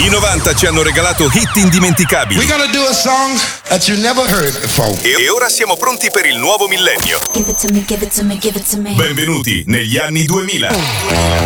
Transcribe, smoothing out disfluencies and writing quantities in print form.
I 90 ci hanno regalato hit indimenticabili. We're gonna do a song that you never heard before. E ora siamo pronti per il nuovo millennio. Give it to me, give it to me, give it to me. Benvenuti negli anni 2000.